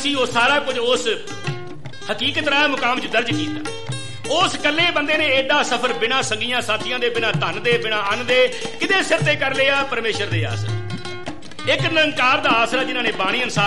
ਸੀ ਉਹ ਸਾਰਾ ਕੁਝ ਉਸ ਹਕੀਕਤ ਰਾਹ ਮੁਕਾਮ 'ਚ ਦਰਜ ਕੀਤਾ। ਉਸ ਇਕੱਲੇ ਬੰਦੇ ਨੇ ਐਡਾ ਸਫ਼ਰ ਬਿਨਾਂ ਸੰਗੀਆਂ ਸਾਥੀਆਂ ਦੇ, ਬਿਨਾਂ ਧਨ ਦੇ, ਬਿਨਾਂ ਅੰਨ ਦੇ ਕਿਹਦੇ ਸਿਰ ਤੇ ਕਰ ਲਿਆ? ਪਰਮੇਸ਼ਰ ਦੇ ਆਸਰੇ। ਇੱਕ ਨਿਰੰਕਾਰ ਦਾ ਆਸਰਾ ਜਿਨ੍ਹਾਂ ਨੇ ਬਾਣੀ ਅਨੁਸਾਰ